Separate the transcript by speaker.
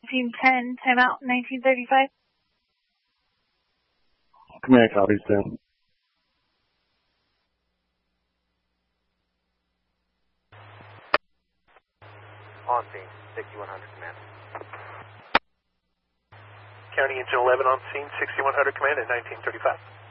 Speaker 1: 1910, timeout, 1935.
Speaker 2: Command copies, 10.
Speaker 3: On scene, 6100 command.
Speaker 4: County Engine 11 on scene, 6100 command at 1935.